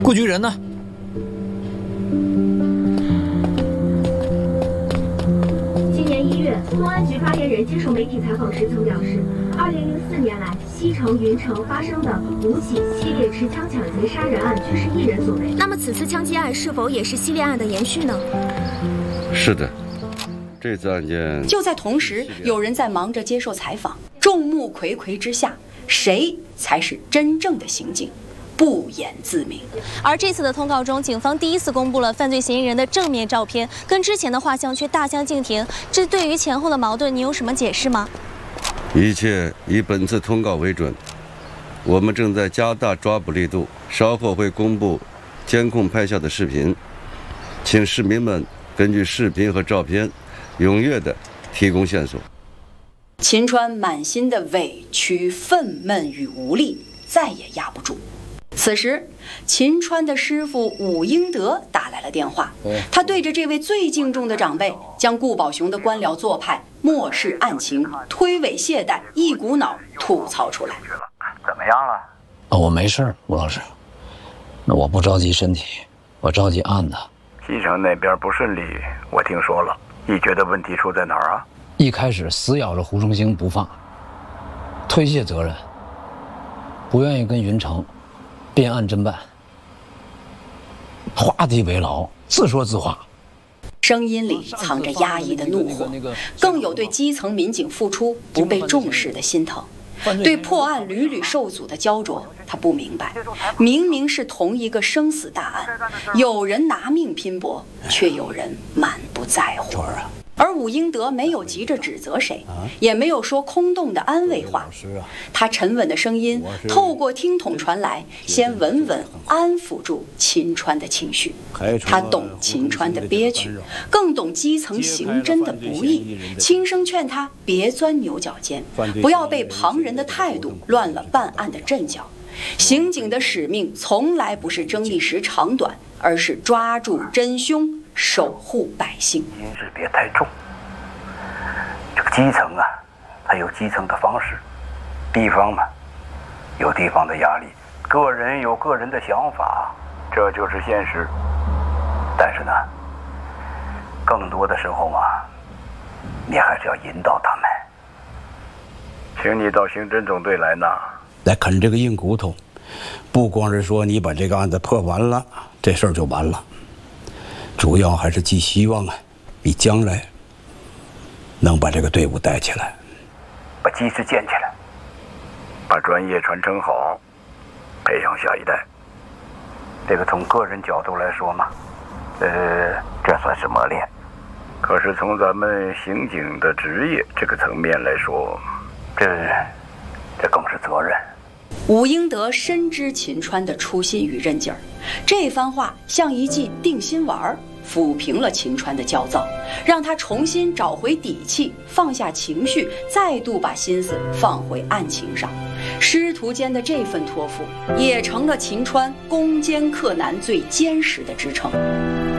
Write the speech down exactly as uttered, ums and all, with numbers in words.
顾局人呢？ 今年一月，公安局发言人接受媒体采访时曾表示，二零零四年来，西城、云城发生的五起系列持枪抢劫杀人案均是一人所为。 那么，此次枪击案是否也是系列案的延续呢？ 是的，这次案件就在同时，有人在忙着接受采访。众目睽睽之下，谁才是真正的刑警？不言自明。 而这次的通告中，警方第一次公布了犯罪嫌疑人的正面照片，跟之前的画像却大相径庭。这对于前后的矛盾，你有什么解释吗？ 一切以本次通告为准。我们正在加大抓捕力度，稍后会公布监控拍下的视频，请市民们根据视频和照片，踊跃地提供线索。 秦川满心的委屈、愤懑与无力再也压不住。此时，秦川的师傅武英德打来了电话，他对着这位最敬重的长辈，将顾宝雄的官僚做派、漠视案情、推诿懈怠一股脑吐槽出来。 怎么样了？ 啊，我没事，吴老师。那我不着急身体，我着急案子。 西城那边不顺利，我听说了。你觉得问题出在哪儿啊？ 一开始死咬着胡成兴不放，推卸责任，不愿意跟云城编案侦办，画地为牢，自说自话。 声音里藏着压抑的怒火，更有对基层民警付出不被重视的心疼，对破案屡屡受阻的焦灼。他不明白，明明是同一个生死大案，有人拿命拼搏，却有人满不在乎。而武英德没有急着指责谁，也没有说空洞的安慰话，他沉稳的声音透过听筒传来，先稳稳安抚住秦川的情绪。他懂秦川的憋屈，更懂基层刑侦的不易，轻声劝他别钻牛角尖，不要被旁人的态度乱了办案的阵脚。刑警的使命从来不是争一时长短，而是抓住真凶，守护百姓。 心事别太重。这个基层啊，它有基层的方式；地方嘛，有地方的压力；个人有个人的想法，这就是现实。但是呢，更多的时候嘛，你还是要引导他们。请你到刑侦总队来呢， 来啃这个硬骨头。不光是说你把这个案子破完了，这事儿就完了。主要还是寄希望啊，你将来能把这个队伍带起来， 把基石建起来，把专业传承好，培养下一代。这个从个人角度来说嘛，呃，这算是磨练。可是从咱们刑警的职业这个层面来说，这这更是责任。 武英德深知秦川的初心与韧劲儿，这番话像一剂定心丸，抚平了秦川的焦躁，让他重新找回底气，放下情绪，再度把心思放回案情上。师徒间的这份托付，也成了秦川攻坚克难最坚实的支撑。